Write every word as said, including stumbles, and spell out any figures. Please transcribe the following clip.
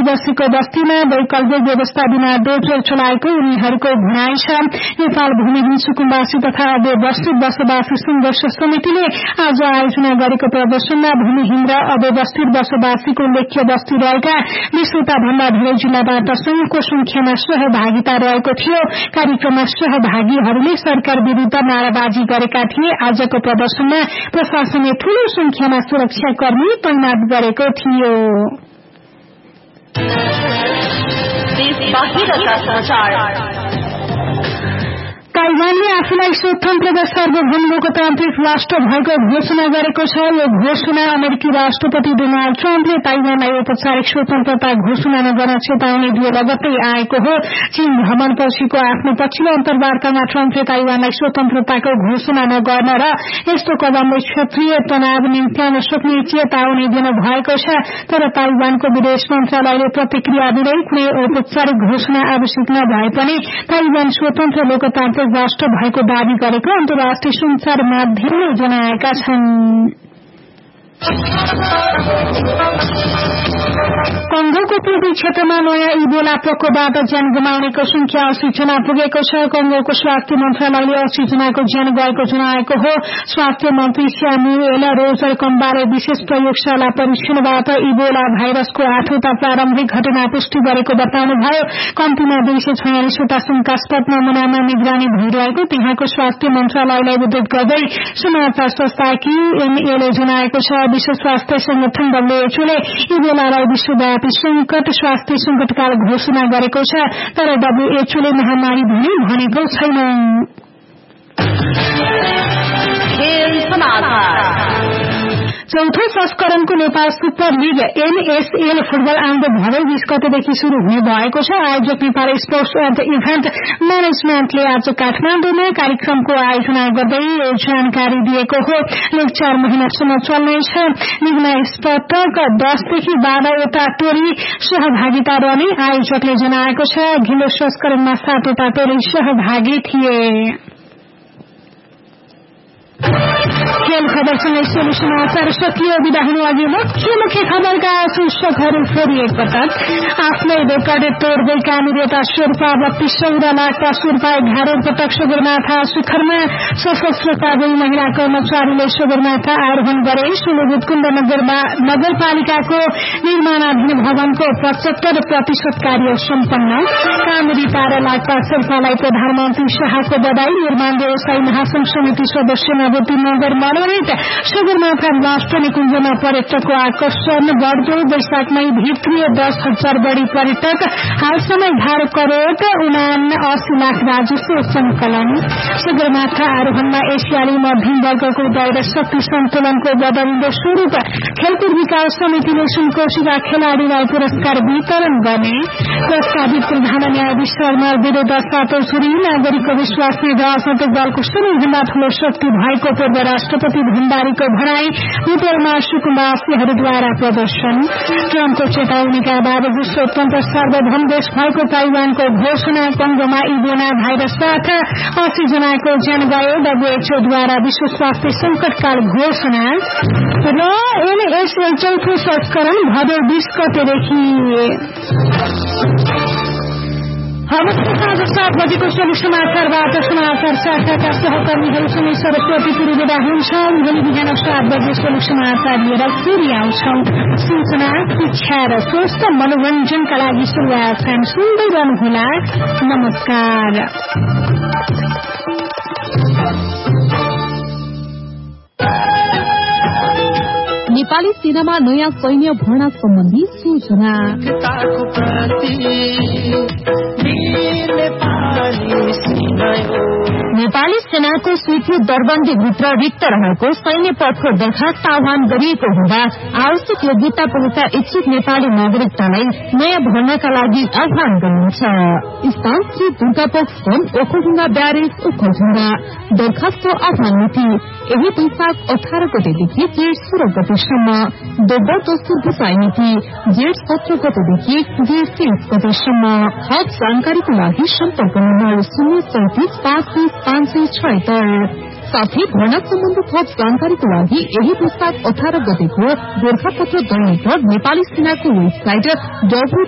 बसेको बस्तीमा वैकल्पिक व्यवस्था बिना डोजर चलाएको उनीहरूको भनाइ छ। नेपाल भूमिहीन सुकुम्बासी तथा अव्यवस्थित बसोबासी संघर्ष समितिले आज आयोजना गरेको प्रदर्शनमा भूमिहीन र अव्यवस्थित बसोबासीको उल्लेख्य बस्ती रहेका बीसवटा भन्दा धेरै जिल्लाबाट संघको संख्यामा सहभागिता रहेको थियो। कार्यक्रममा सहभागीहरूले सरकार विरूद्ध नाराबाजी गरेका थिए। आजको प्रदर्शनमा प्रशासनले ठूलो संख्यामा सुरक्षाकर्मी तैनात गरेको थियो। ताइवानले आफूलाई स्वतन्त्र र सार्वभौम लोकतान्त्रिक राष्ट्र भएको घोषणा गरेको छ। यो घोषणा अमेरिकी राष्ट्रपति डोनाल्ड ट्रम्पले ताइवानलाई औपचारिक स्वतन्त्रता घोषणा नगर्न चेतावनी दिए लगत्तै आएको हो। चीन भ्रमणपछिको आफ्नो पछिल्लो अन्तर्वार्तामा ट्रम्पले ताइवानलाई स्वतन्त्रताको घोषणा नगर्न र यस्तो कदमले क्षेत्रीय तनाव निम्त्याउन सक्ने चेतावनी दिनु भएको छ। तर ताइवानको विदेश मन्त्रालयले प्रतिक्रिया दिँदै कुनै औपचारिक घोषणा आवश्यक नभए पनि ताइवान स्वतन्त्र लोकतान्त्रिक राष्ट्र भएको दावी गरेको अन्तर्राष्ट्रिय संचार माध्यमले जनाएका छन्। कंगोको पूर्वी क्षेत्रमा नयाँ इबोला प्रकोपबाट ज्यान गुमाउनेको संख्या अस्सी जना पुगेको छ। कंगोको स्वास्थ्य मन्त्रालयले अस्सी जनाको ज्यान गएको जनाएको हो। स्वास्थ्य मन्त्री स्यामुएल रोजर कम्बाले विशेष प्रयोगशाला परीक्षणबाट इबोला भाइरसको आठवटा प्रारम्भिक घटना पुष्टि गरेको बताउनुभयो। कम्तीमा दुई सय छयालिसवटा शंकास्पद नमूनामा निगरानी भइरहेको त्यहाँको स्वास्थ्य मन्त्रालयलाई उद्धृत गर्दै समाचार संस्था क्यूएमएले जनाएको छ। विश्व स्वास्थ्य संगठन डब्ल्यूएचओले इबोलालाई विश्वव्यापी संकट स्वास्थ्य संकटकाल घोषणा गरेको छ। तर डब्ल्यूएचओले महामारी भने भनेको छैन। चौथो संस्करणको Nepal super league NSL football आउँदो भदै बीस गतेदेखि शुरू हुने भएको छ। आयोजक नेपाल स्पोर्ट्स एन्ड इभेन्ट म्यानेजमेन्टले आज काठमाडौँमा कार्यक्रमको आयोजना गर्दै यो जानकारी दिएको हो। लीग चार महिनासम्म चल्नेछ। लीगमा यसपटक दसदेखि बाह्रवटा टोली सहभागिता रहने आयोजकले जनाएको छ। अघिल्लो संस्करणमा सातवटा टोली सहभागी थिए। खेल खबरसँगै सोलु समाचार सकियो। विदा हुनु अघि मुख्य मुख्य खबरका शीर्षकहरू फेरि एकपटक। आफ्नै रेकर्ड तोड्दै कानुरेता शेर्पा बत्तीसौँ र लाखका शेर्पा एघारौं पटक सगरमाथा शिखरमा सशस्त्र ताबेई महिला कर्मचारीले सगरमाथा आरोहण गरे। सुलुबुटकुण्ड नगरपालिकाको निर्माणाधीन भवनको पचहत्तर प्रतिशत कार्य सम्पन्न। कानुरेता र लाखका शेर्पालाई प्रधानमन्त्री शाहको बधाई। निर्माण व्यवसायी महासंघ समिति सदस्य नवती नगर मनोरित सगरमाथा राष्ट्र निकुञ्जमा पर्यटकको आकर्षण बढ्दो। वैशाखमै भित्रिए दस हजार बढ़ी पर्यटक। हालसम्म एघार करोड़ उनासी लाख राजस्व संकलन। सगरमाथा आरोहणमा एसियाली मध्यम वर्गको दौड शक्ति सन्तुलनको बदलिँदो स्वरूप। खेलकुद विकास समितिले सुनकोशीका खेलाड़ीलाई पुरस्कार वितरण गर्ने। प्रस्तावित प्रधान न्यायाधीश शर्मा विरूद्ध सातौं छोरी नागरिकको विश्वासले राजनैतिक दलको सबैभन्दा ठूलो शक्ति भएको पूर्व राष्ट्रपति भण्डारीको भनाई। होटलमा सुकुम्बासीहरूद्वारा प्रदर्शन। ट्रम्पको चेतावनीका बावजुद स्वतन्त्र सार्वभौम देश भएको ताइवानको घोषणा। कंगोमा इबोला भाइरसबाट अस्सी जनाको ज्यान गयो। डब्ल्यूएचओद्वारा विश्व स्वास्थ्य संकटकाल घोषणा। र एनएसएल चौथो संस्करण भदौ बीस गतेदेखि। साँझ सात बजेको सोलु समाचारबाट समाचार शाखाका सहकर्मीहरूसँगै सरस्वती पुरी विदा हुन्छौं। भोलि बिहान सात बजे सोलु समाचार लिएर फेरि आउँछौं। सूचना शिक्षा र स्वस्थ मनोरञ्जनका लागि सुरुवात सुन्दै रहनुहोला। नमस्कार। नेपाली सेनामा नयाँ सैन्य भर्ना सम्बन्धी सूचना। नेपाली सेनाको स्वीकृत दरबन्दीभित्र रिक्त रहेको सैन्य पदको दरखास्त आह्वान गरिएको हुँदा आवश्यक योग्यता पुगेका इच्छुक नेपाली नागरिकतालाई नयाँ भर्नाका लागि आह्वान गरिन्छ। स्थान श्री दुर्गा पक्ष ओखलढुङ्गा ब्यारेज ओखलढुङ्गा। दरखास्तको आह्वान मिति यही वैशाख अठार गतेदेखि जेठ सोह्र गतेसम्म। दोब्बर दोस्रो भुसाई मिति जेठ सत्र गतेदेखि जेठ तेइस गतेसम्म। थप जानकारीको लागि सम्पर्क नम्बर शून्य सैतिस पाँच तीस पाँच सय छयत्तर। साथै भर्ना सम्बन्धी थप जानकारीको लागि यही वैशाख अठार गतेको गोर्खापत्र दैनिक नेपाली सेनाको वेबसाइट डब्ल्यू